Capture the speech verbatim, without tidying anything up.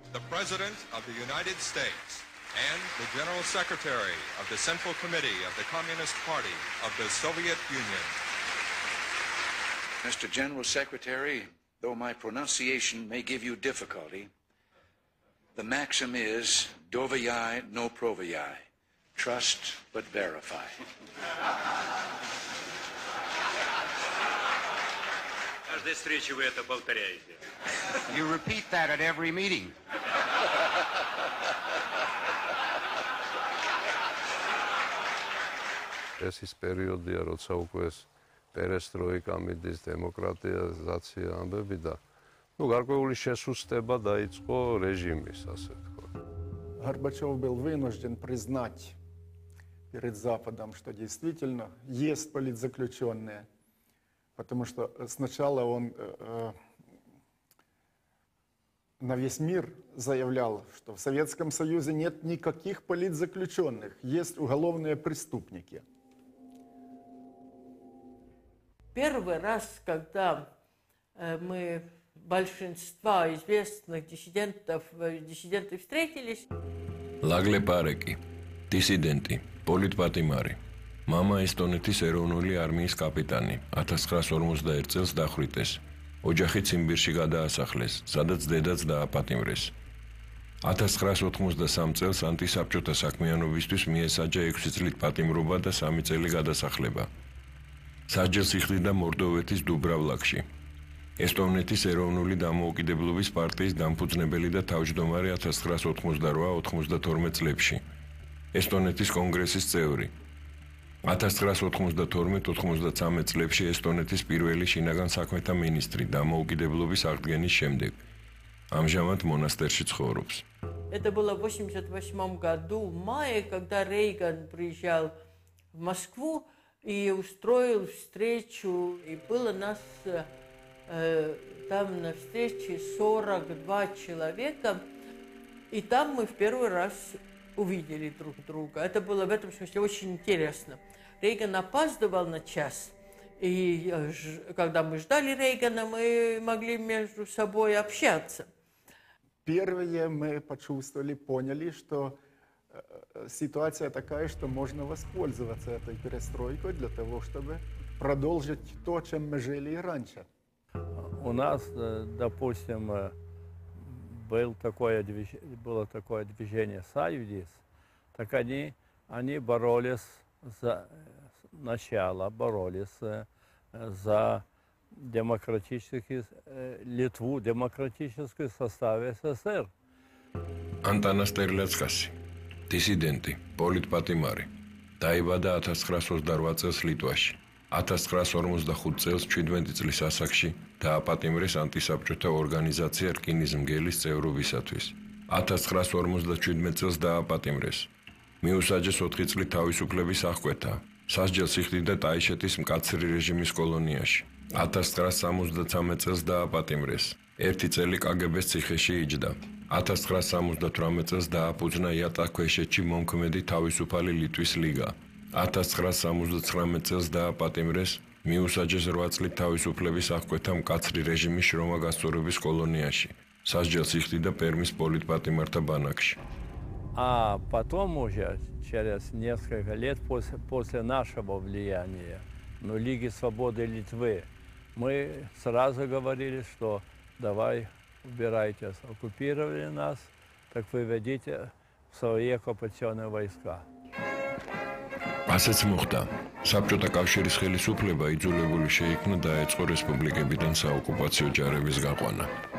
the President of the United States and the General Secretary of the Central Committee of the Communist Party of the Soviet Union. Mister General Secretary, though my pronunciation may give you difficulty, the maxim is dovayai no provayai, trust but verify. Каждой встрече вы это повторяете. You repeat that at every meeting. ეს ის პერიოდია, როცა უკვე პერესტროიკა მიდის, დემოკრატიზაცია ამბები და ну გარკვეული შესუსტება დაიწყო რეჟიმის, ასე ვთქვათ. Горбачев был вынужден признать перед Западом, что действительно есть политзаключенные, потому что сначала он э, на весь мир заявлял, что в Советском Союзе нет никаких политзаключенных, есть уголовные преступники. Первый раз, когда э, мы большинства известных диссидентов, диссиденты встретились. Лагле Пареки, диссиденти, პოლიტპატიმარი, мама ესტონეთის ეროვნული არმიის კაპიტანი, ათას ცხრაასი ორმოცდაერთი წელს დახვრიტეს. ოჯახი ციმბირში გადაასახლეს, სადაც დედაც დააპატიმრეს. ათას ცხრაასი ოთხმოცდასამი წელს ანტისაბჭოთა საქმიანობისთვის მიესაჯა ექვსი წლით პატიმრობა და სამი წელი გადასახლება. სასჯელს იხდიდა მორდოვეთის დუბრავლაკში. ესტონეთის ეროვნული დამოუკიდებლობის პარტიის დამფუძნებელი და თავმჯდომარე ათას ცხრაასი ოთხმოცდაოთხ ოცდათორმეტ წლებში. ესტონეთის კონგრესის წევრი. ათას ცხრაასი ოთხმოცდათორმეტ ოცდამეცხრე წლებში ესტონეთის პირველი შინაგან საქმეთა მინისტრი დამოუკიდებლობის აღდგენის შემდეგ. ამჟამად მონასტერში ცხოვრობს. Это было в восемьдесят восьмом году, в мае, когда Рейган приезжал в Москву и устроил встречу, и было нас э, там на встрече сорок два человека, и там мы в первый раз увидели друг друга. Это было в этом смысле очень интересно. Рейган опаздывал на час, и когда мы ждали Рейгана, мы могли между собой общаться. Первые мы почувствовали, поняли, что ситуация такая, что можно воспользоваться этой перестройкой для того, чтобы продолжить то, чем мы жили и раньше. У нас, допустим, был такое, было такое движение «Союз», так они, они боролись за начало, боролись за демократический, Литву, демократический состав СССР. Ანტანას ტერლეცკასი, დისიდენტი, პოლიტპატიმარი, დაიბადა ათას ცხრაასი ოცდაოთხ წელს ლიტვაში. ათას ცხრაასი ორმოცდახუთი წელს ჩვიდმეტი წლის ასაკში დააპატიმრეს ანტისაბჭოთა ორგანიზაცია რკინის მგელის წევრობისათვის. ათას ცხრაასი ორმოცდაჩვიდმეტ წელს დააპატიმრეს. მიუსაჯეს ოთხი წლით თავისუფლების აღკვეთა. სასჯელს იხდიდა ტაიშეთის მკაცრი რეჟიმის კოლონიაში. ათას ცხრაასი სამოცდათვრამეტ წელს დააპატიმრეს. ერთი წელი კაგებეს ციხეში იჯდა. ათას ცხრაასი სამოცდათვრამეტ წელს დააფუძნა იატაკქვეშეთში მომქმედი თავისუფალი ლიტვის ლიგა. ათას ცხრაასი სამოცდათვრამეტ წელს დააპატიმრეს, მიუსაჯეს რვა წლით თავისუფლების აღკვეთა მკაცრი რეჟიმის შრომაგასწორების კოლონიაში. სასჯელს იხდიდა პერმის პოლიტპატიმართა ბანაკში. А потом уже, через несколько лет после, после нашего влияния, ну, Лиги Свободы Литвы, мы сразу говорили, что давай убирайтесь, оккупировали нас, так вы ведите свои оккупационные войска. ასეც მოხდა. საბჭოთა კავშირის ხელისუფლება იძულებული შეიქნა დაეწყო რესპუბლიკებიდან საოკუპაციო ჯარების გაყვანა.